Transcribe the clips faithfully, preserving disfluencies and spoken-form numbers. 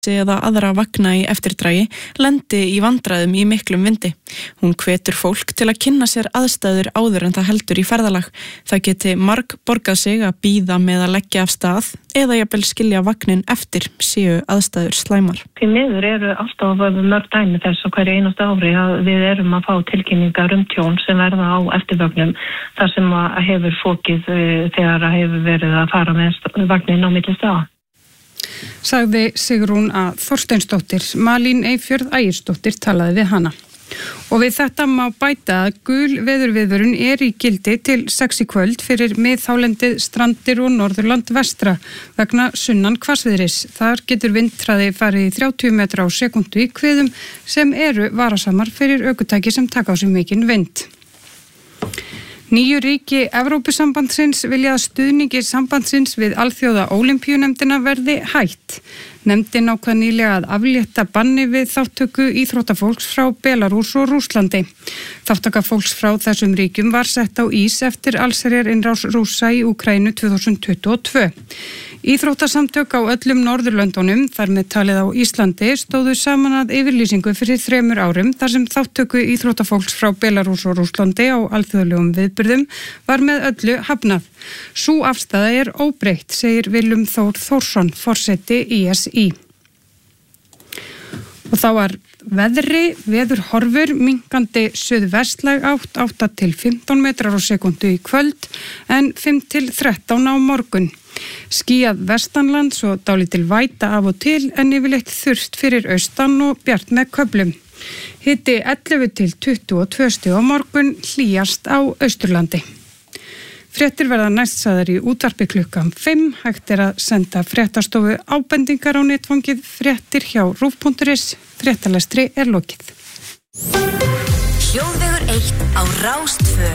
eða aðra vagna í eftirdragi lendi í vandræðum í miklum vindi. Hún hvetur fólk til að kynna sér aðstæður áður en það heldur í ferðalag. Það geti marg borgað sig að bíða með að leggja af stað eða jafnvel skilja vagnin eftir séu aðstæður slæmar. Því miður eru alltaf mörg dæmi þess á hverju einasta ári að við erum að fá tilkynningar um tjón sem verða á eftirvögnum þar sem að hefur fókið þegar að hefur verið að fara með vagnin á milli staða. Sagði Sigrún A. Þorsteinsdóttir. Malín Eyfjörð Ægirsdóttir talaði við hana. Og við þetta má bæta að gul veðurviðvörun er í gildi til sex í kvöld fyrir miðhálendið, Strandir og Norðurland vestra vegna sunnan hvassviðris. Þar getur vindhraði farið í þrjátíu metra á sekúndu í hviðum sem eru varasamar fyrir ökutæki sem taka á sig mikinn vind. Níu ríki Evrópusambandsins vilja að stuðningi sambandsins við alþjóða ólympíunefndina verði hætt. Nefndin ákvað nýlega að aflétta banni við þáttöku íþróttafólks frá Belarús og Rússlandi. Þáttaka fólks frá þessum ríkjum var sett á ís eftir allsherjarinnrás Rússa í Úkraínu tvö þúsund tuttugu og tvö. Íþróttasamtök á öllum Norðurlöndunum, þar með talið á Íslandi, stóðu saman að yfirlýsingu fyrir þremur árum þar sem þáttöku íþróttafólks frá Belarús og Rússlandi á alþjóðlegum viðburðum var með öllu hafnað. Sú afstaða er óbreytt, segir Willum Þór Þórsson, forseti í S í. Og þá var veðri, veðurhorfur, minnkandi suðvestlæg átt, átta til fimmtán metrar á sekúndu í kvöld en fimm til þrettán á morgun. Skýjað vestanlands og dálítil væta af og til en yfirleitt þurrt fyrir austan og bjart með köflum. Hiti ellefu til tuttugu og tvö stig á morgun, hlýjast á Austurlandi. Fréttir verða næst sagðar í útvarpi klukkan fimm. Hægt er að senda fréttastofu ábendingar á netfangið fréttir hjá rúv punktur is. Fréttalestri er lokið. Hljóðvegur eitt á Rás tvö.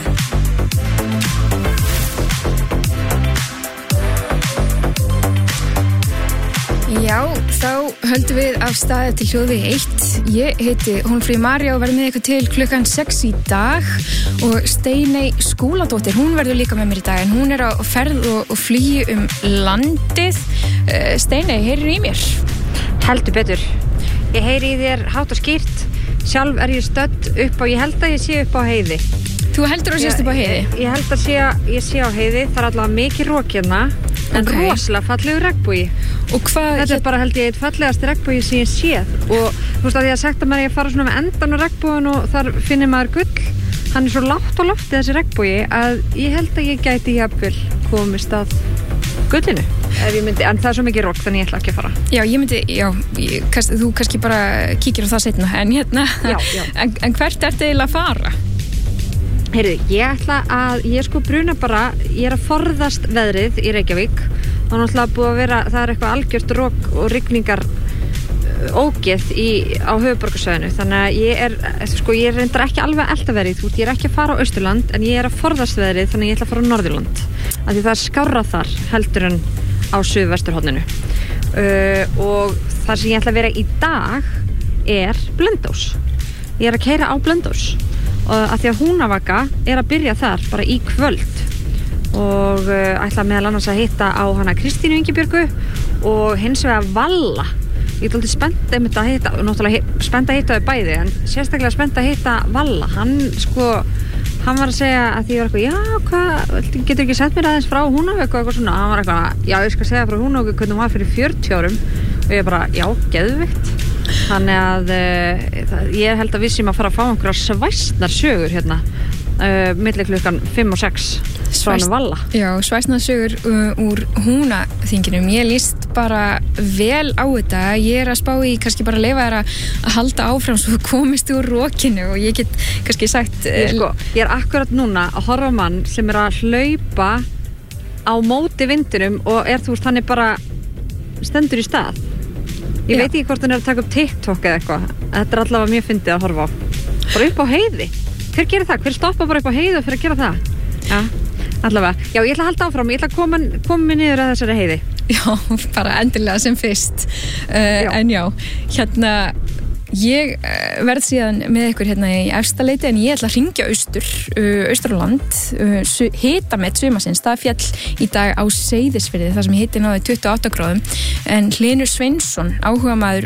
Já, þá höldum við af staði til hljóðvegi eitt. Ég heiti Hólmfríður María og verður með ykkur til klukkan sex í dag og Steiney Skúladóttir, hún verður líka með mér í dag en hún er á ferð og, og flugi um landið. Steiney, heyrir í mér? Heldur betur. Ég heyri í þér hátt og skýrt. Sjálf er ég stödd upp á, ég held að ég sé upp á heiði. Þú heldur að sést upp á heiði? Ég, ég held að sé, ég sé á heiði, það er allavega mikið rok hérna, en okay. Rosalega fallegur regnbogi. Og hvað... Þetta er bara held ég eitt fallegasti regnbogi sem ég séð og þú veist að því að sagt að maður er að fara svona með endan á regnbogin og þar finnir maður gull. Hann er svo lágt á lofti þessi regnbogi að ég held að ég gæti jafnvel komist að gullinu. Ef ég myndi, en það er svo mikið rok þannig ég ætla ekki að fara. Já, ég myndi, já, ég, þú kannski bara kíkir á það seinna, en hérna, já, já. En, en hvert ertu eiginlega að fara? Heyrðu, ég ætla að, ég sko bruna bara, ég er að forðast veðrið í Reykjavík. Það er náttúrulega búið að vera, það er eitthvað algjört rok og rigningar ógeð í, á höfuðborgarsvæðinu. Þannig að ég er, sko, ég er reyndar ekki alveg að elta veðrið, þú veist, ég er ekki að fara á Austurland, en ég er að forðast veðrið, þannig að ég ætla að fara á Norðurland. Af því það er skárra þar heldur en á suðvesturhorninu. Uh, og það sem ég ætla að vera í dag er Blönduós. Ég er að keyra á Blönduós. Og að því að Húnavaka er að byrja þar bara í kvöld og uh, ætla meðal annars að hitta á hana Kristínu Ingibjörgu og hins vegar Valla. Ég er alltaf spennt einmitt að hitta, náttúrulega spennt að hitta þau bæði en sérstaklega spennt að hitta Valla. Hann sko, hann var að segja að því ég var eitthvað, já, hvað, getur ekki sett mér aðeins frá Húnavík og eitthvað svona. Hann var eitthvað, já, ég skal segja frá Húnavík hvernig hún var fyrir fjörutíu árum og ég bara, já, geðvikt. Þannig að uh, ég held að við sem að fara að fá einhverja svæsnar sögur hérna uh, milli klukkan fimm og sex frá hann Valla. Já, svæsnar sögur uh, úr Húnaþinginum. Ég líst bara vel á þetta. Ég er að spá í kannski bara leyfa þér að halda áfram svo komist úr rokinu og ég get kannski sagt uh, ég, sko, ég er akkurat núna að horfa mann sem er að hlaupa á móti vindinum og er þú veist hann er bara stendur í stað. Ég Já. veit ekki hvort hann er að taka upp TikTok eða eitthvað. Þetta er allavega mjög fyndið að horfa á. Bara upp á heiði. Hver gerir það? Hver stoppa bara upp á heiði fyrir að gera það? Já, allavega. Já, ég ætla að halda áfram. Ég ætla að koma, koma mig niður að þessari heiði. Já, bara endilega sem fyrst. Uh, en já, hérna, Ég verð síðan með ykkur hérna í efstaleiti en ég ætla að hringja austur, uh, austur á land, uh, hitamett sumarsins, það fjall í dag á Seyðisfirði þar sem hiti náði tuttugu og átta gráðum en Hlynur Sveinsson, áhugamaður